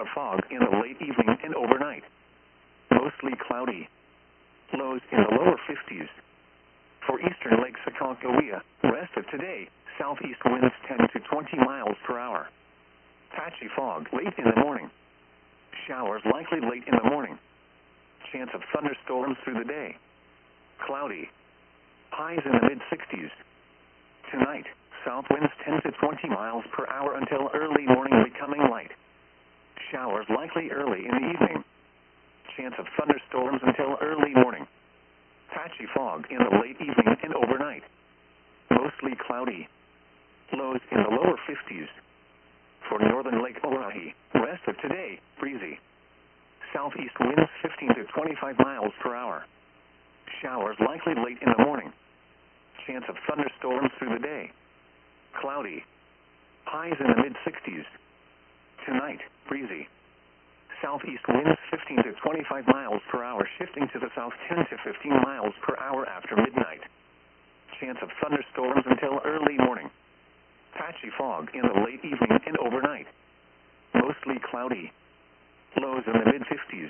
of fog in the late evening and overnight. Mostly cloudy. Lows in the lower 50s. For eastern Lake Sacagawea, rest of today, southeast winds 10 to 20 miles per hour. Patchy fog late in the morning. Showers likely late in the morning. Chance of thunderstorms through the day. Cloudy. Highs in the mid-60s. Tonight, south winds 10 to 20 miles per hour until early morning, becoming light. Showers likely early in the evening. Chance of thunderstorms until early morning. Patchy fog in the late evening and overnight. Mostly cloudy. Lows in the lower 50s. For northern Lake Oahe, rest of today, breezy. Southeast winds 15 to 25 miles per hour. Showers likely late in the morning. Chance of thunderstorms through the day. Cloudy. Highs in the mid-60s. Tonight, breezy. Southeast winds 15 to 25 miles per hour, shifting to the south 10 to 15 miles per hour after midnight. Chance of thunderstorms until early morning. Patchy fog in the late evening and overnight. Mostly cloudy. Lows in the mid-50s.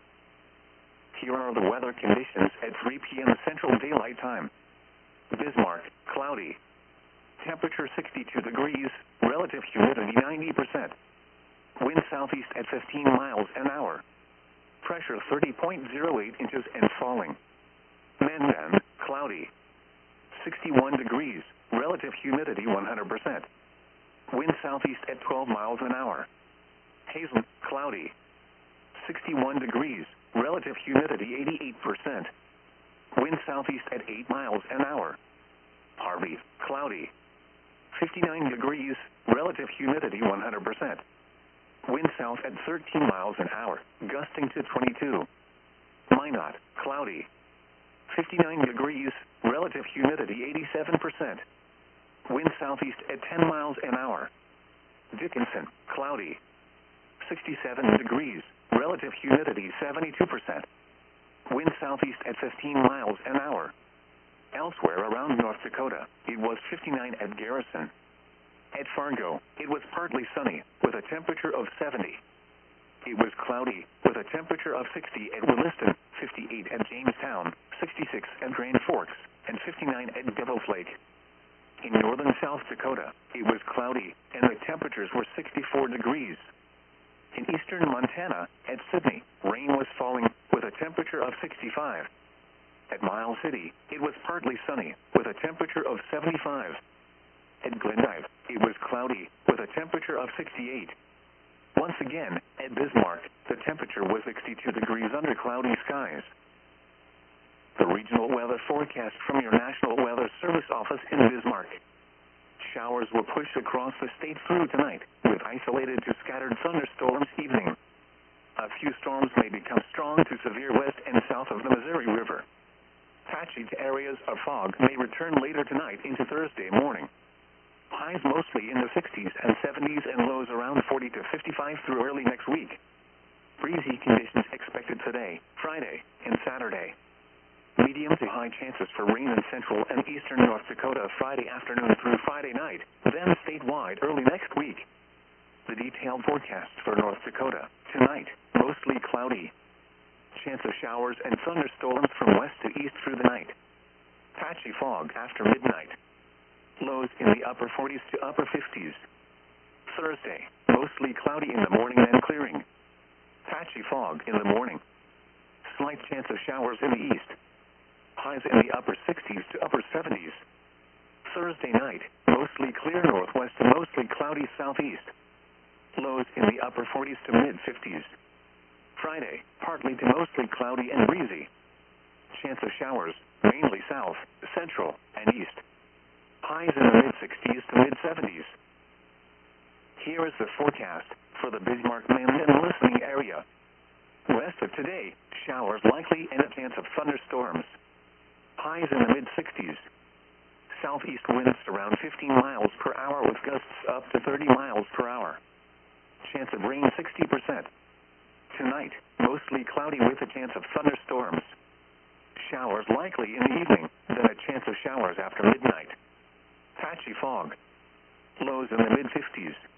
Here are the weather conditions at 3 p.m. Central Daylight Time. Bismarck, cloudy. Temperature 62 degrees, relative humidity 90%. Wind southeast at 15 miles an hour. Pressure 30.08 inches and falling. Mandan, cloudy. 61 degrees, relative humidity 100%. Wind southeast at 12 miles an hour. Hazen, cloudy. 61 degrees, relative humidity 88%. Wind southeast at 8 miles an hour. Harvey, cloudy. 59 degrees, relative humidity 100%. Wind south at 13 miles an hour, gusting to 22. Minot, cloudy. 59 degrees, relative humidity 87%. Wind southeast at 10 miles an hour. Dickinson, cloudy. 67 degrees, relative humidity 72%. Wind southeast at 15 miles an hour. Elsewhere around North Dakota, it was 59 at Garrison. At Fargo, it was partly sunny, with a temperature of 70. It was cloudy, with a temperature of 60 at Williston, 58 at Jamestown, 66 at Grand Forks, and 59 at Devil's Lake. In northern South Dakota, it was cloudy, and the temperatures were 64 degrees. In eastern Montana, at Sydney, rain was falling, with a temperature of 65. At Miles City, it was partly sunny, with a temperature of 75. At Glendive, it was cloudy, with a temperature of 68. Once again, at Bismarck, the temperature was 62 degrees under cloudy skies. The regional weather forecast from your National Weather Service office in Bismarck. Showers will push across the state through tonight, with isolated to scattered thunderstorms evening. A few storms may become strong to severe west and south of the Missouri River. Patchy areas of fog may return later tonight into Thursday morning. Highs mostly in the 60s and 70s and lows around 40 to 55 through early next week. Breezy conditions expected today, Friday, and Saturday. Medium to high chances for rain in central and eastern North Dakota Friday afternoon through Friday night, then statewide early next week. The detailed forecast for North Dakota. Tonight, mostly cloudy. Chance of showers and thunderstorms from west to east through the night. Patchy fog after midnight. Lows in the upper 40s to upper 50s. Thursday, mostly cloudy in the morning and clearing. Patchy fog in the morning. Slight chance of showers in the east. Highs in the upper 60s to upper 70s. Thursday night, mostly clear northwest to mostly cloudy southeast. Lows in the upper 40s to mid-50s. Friday, partly to mostly cloudy and breezy. Chance of showers, mainly south, central, and east. Highs in the mid-60s to mid-70s. Here is the forecast for the Bismarck-Mandan listening area. West of today, showers likely and a chance of thunderstorms. Highs in the mid-60s. Southeast winds around 15 miles per hour with gusts up to 30 miles per hour. Chance of rain 60%. Tonight, mostly cloudy with a chance of thunderstorms. Showers likely in the evening, then a chance of showers after midnight. Patchy fog. Lows in the mid-50s.